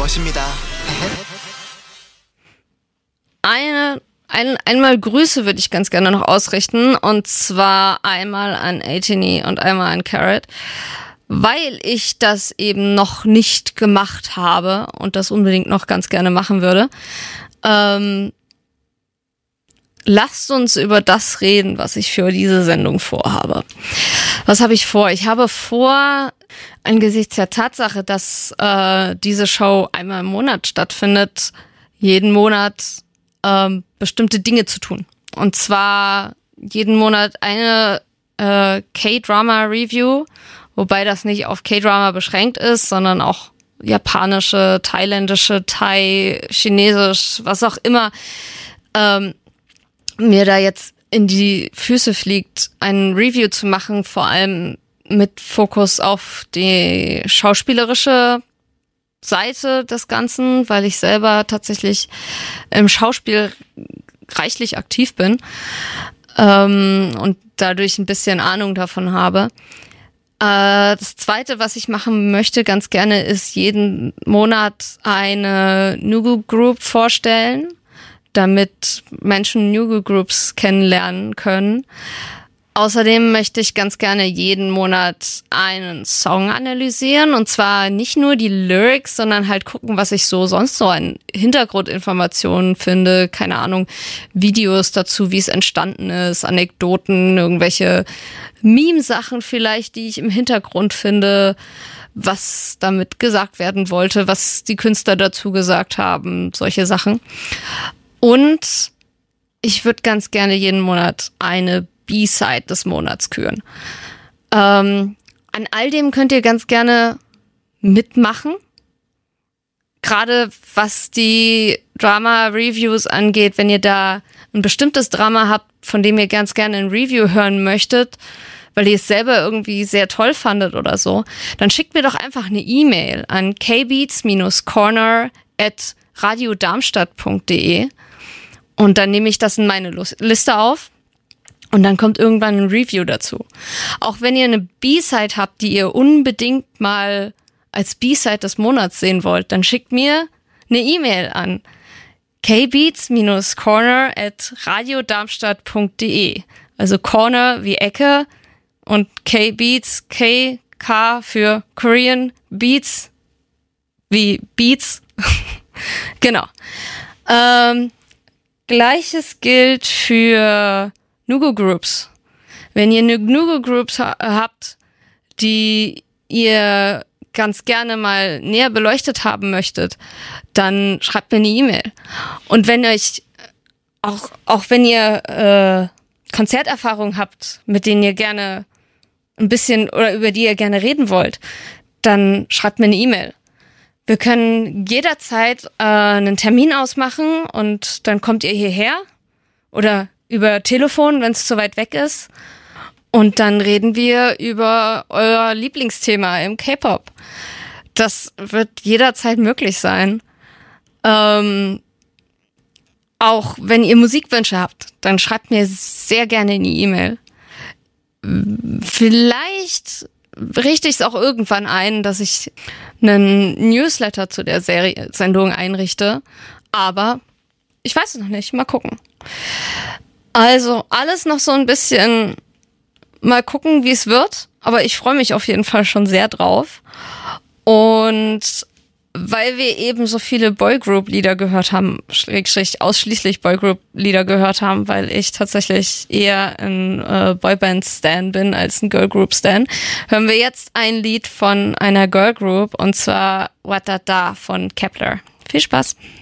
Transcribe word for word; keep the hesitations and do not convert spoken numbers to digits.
것입니다. Eine, ein, einmal Grüße würde ich ganz gerne noch ausrichten, und zwar einmal an Atini und einmal an Carrot, weil ich das eben noch nicht gemacht habe und das unbedingt noch ganz gerne machen würde. Ähm, lasst uns über das reden, was ich für diese Sendung vorhabe. Was habe ich vor? Ich habe vor, angesichts der Tatsache, dass äh, diese Show einmal im Monat stattfindet, jeden Monat ähm, bestimmte Dinge zu tun. Und zwar jeden Monat eine äh, K-Drama-Review, wobei das nicht auf K-Drama beschränkt ist, sondern auch japanische, thailändische, Thai, chinesisch, was auch immer ähm, mir da jetzt in die Füße fliegt, ein Review zu machen, vor allem mit Fokus auf die schauspielerische Seite des Ganzen, weil ich selber tatsächlich im Schauspiel reichlich aktiv bin ähm, und dadurch ein bisschen Ahnung davon habe. Äh, das Zweite, was ich machen möchte ganz gerne, ist jeden Monat eine Nugu Group vorstellen, damit Menschen Nugu Groups kennenlernen können. Außerdem möchte ich ganz gerne jeden Monat einen Song analysieren, und zwar nicht nur die Lyrics, sondern halt gucken, was ich so sonst so an Hintergrundinformationen finde. Keine Ahnung, Videos dazu, wie es entstanden ist, Anekdoten, irgendwelche Meme-Sachen vielleicht, die ich im Hintergrund finde, was damit gesagt werden wollte, was die Künstler dazu gesagt haben, solche Sachen. Und ich würde ganz gerne jeden Monat eine B-Side des Monats küren. Ähm, an all dem könnt ihr ganz gerne mitmachen. Gerade was die Drama-Reviews angeht, wenn ihr da ein bestimmtes Drama habt, von dem ihr ganz gerne ein Review hören möchtet, weil ihr es selber irgendwie sehr toll fandet oder so, dann schickt mir doch einfach eine E-Mail an kbeats-corner at radiodarmstadt punkt de und dann nehme ich das in meine Liste auf. Und dann kommt irgendwann ein Review dazu. Auch wenn ihr eine B-Side habt, die ihr unbedingt mal als B-Side des Monats sehen wollt, dann schickt mir eine E-Mail an kbeats-corner at radiodarmstadt punkt de. Also Corner wie Ecke und K-Beats, K, K für Korean, Beats wie Beats. Genau. Ähm, Gleiches gilt für Nugu Groups. Wenn ihr Nugu Groups ha- habt, die ihr ganz gerne mal näher beleuchtet haben möchtet, dann schreibt mir eine E-Mail. Und wenn euch, auch, auch wenn ihr äh, Konzerterfahrung habt, mit denen ihr gerne ein bisschen oder über die ihr gerne reden wollt, dann schreibt mir eine E-Mail. Wir können jederzeit äh, einen Termin ausmachen und dann kommt ihr hierher oder über Telefon, wenn es zu weit weg ist. Und dann reden wir über euer Lieblingsthema im K-Pop. Das wird jederzeit möglich sein. Ähm, auch wenn ihr Musikwünsche habt, dann schreibt mir sehr gerne in die E-Mail. Vielleicht richte ich es auch irgendwann ein, dass ich einen Newsletter zu der Serie, Sendung einrichte. Aber ich weiß es noch nicht. Mal gucken. Also alles noch so ein bisschen mal gucken, wie es wird. Aber ich freue mich auf jeden Fall schon sehr drauf. Und weil wir eben so viele Boygroup-Lieder gehört haben, schrägstrich ausschließlich Boygroup-Lieder gehört haben, weil ich tatsächlich eher ein äh, Boyband-Stan bin als ein Girlgroup-Stan, hören wir jetzt ein Lied von einer Girlgroup, und zwar What Da Da von Kepler. Viel Spaß!